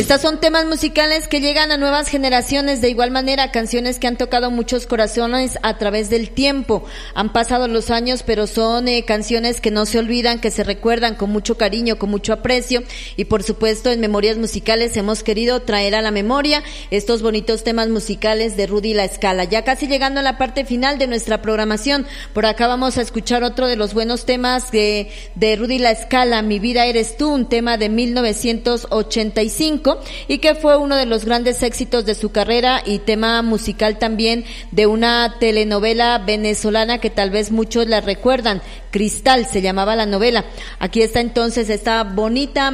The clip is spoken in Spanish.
Estas son temas musicales que llegan a nuevas generaciones, de igual manera canciones que han tocado muchos corazones a través del tiempo. Han pasado los años, pero son canciones que no se olvidan, que se recuerdan con mucho cariño, con mucho aprecio, y por supuesto en Memorias Musicales hemos querido traer a la memoria estos bonitos temas musicales de Rudy La Scala. Ya casi llegando a la parte final de nuestra programación, por acá vamos a escuchar otro de los buenos temas de Rudy La Scala, Mi vida eres tú, un tema de 1985 y que fue uno de los grandes éxitos de su carrera y tema musical también de una telenovela venezolana que tal vez muchos la recuerdan. Cristal se llamaba la novela. Aquí está entonces esta bonita